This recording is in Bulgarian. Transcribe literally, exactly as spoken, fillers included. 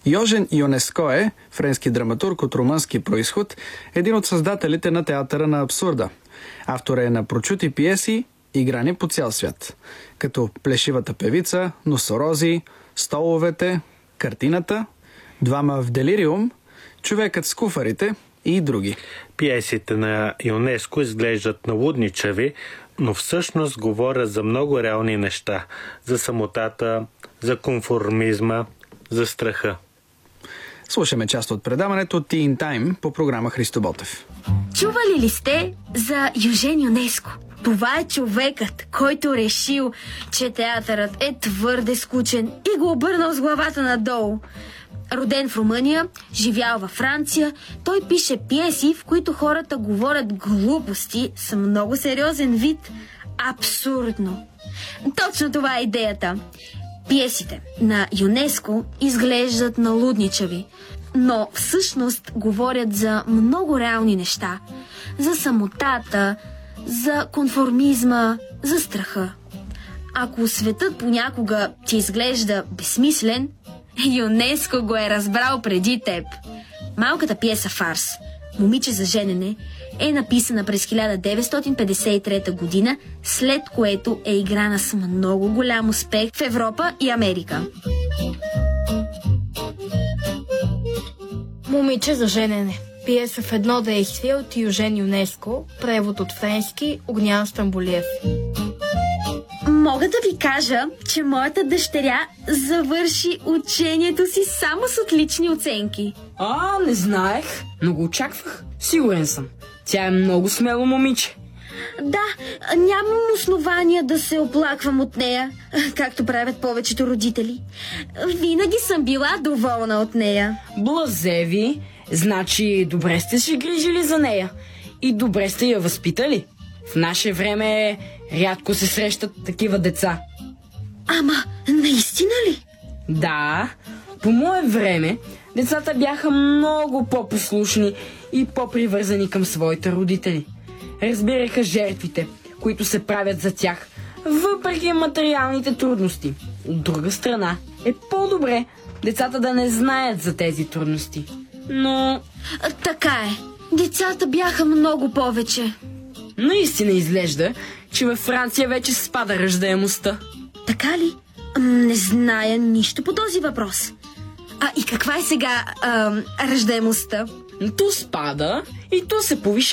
Йожен Йонеское, френски драматург от румънски происход, е един от създателите на театъра на абсурда. Автор е на прочути пиеси, играни по цял свят, като Плешивата певица, Носорози, Столовете, Картината, Двама в делириум, Човекът с куфарите и други. Пиесите на Йонеско изглеждат налудничави, но всъщност говорят за много реални неща. За самотата, за конформизма, за страха. Слушаме част от предаването Teen Time по програма Христо Ботев. Чували ли сте за Йожен Йонеско? Това е човекът, който решил, че театърът е твърде скучен и го обърнал с главата надолу. Роден в Румъния, живял във Франция, той пише пиеси, в които хората говорят глупости с много сериозен вид. Абсурдно. Точно това е идеята. Пиесите на Йонеско изглеждат налудничави, но всъщност говорят за много реални неща. За самотата, за конформизма, за страха. Ако светът понякога ти изглежда безсмислен, Йонеско го е разбрал преди теб. Малката пиеса Фарс "Момиче за женене" е написана през хиляда деветстотин петдесет и трета година, след което е играна с много голям успех в Европа и Америка. "Момиче за женене" пиеса в едно действие от Йожен Йонеско, превод от френски Огнян Стамболиев. Мога да ви кажа, че моята дъщеря завърши учението си само с отлични оценки. А, не знаех, но го очаквах. Сигурен съм. Тя е много смело момиче. Да, нямам основания да се оплаквам от нея, както правят повечето родители. Винаги съм била доволна от нея. Блазеви, значи добре сте се грижили за нея и добре сте я възпитали. В наше време рядко се срещат такива деца. Ама, наистина ли? Да, по мое време децата бяха много по-послушни и по-привързани към своите родители. Разбираха жертвите, които се правят за тях, въпреки материалните трудности. От друга страна, е по-добре децата да не знаят за тези трудности. Но... Така е. Децата бяха много повече. Наистина изглежда, че във Франция вече спада раждаемостта. Така ли? Не зная нищо по този въпрос. А и каква е сега а, раждаемостта? То спада и то се повишава.